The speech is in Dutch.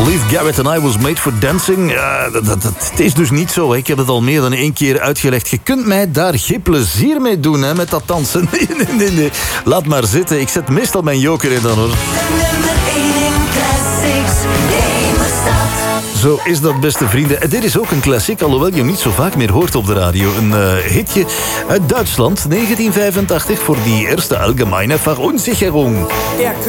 Leif Garrett and I was made for dancing. Ja, het is dus niet zo. Hè. Ik heb het al meer dan 1 keer uitgelegd. Je kunt mij daar geen plezier mee doen, hè, met dat dansen. Nee. Laat maar zitten. Ik zet meestal mijn joker in dan, hoor. Zo is dat, beste vrienden. En dit is ook een klassiek, alhoewel je hem niet zo vaak meer hoort op de radio. Een hitje uit Duitsland, 1985, voor die eerste Allgemeine Verunsicherung.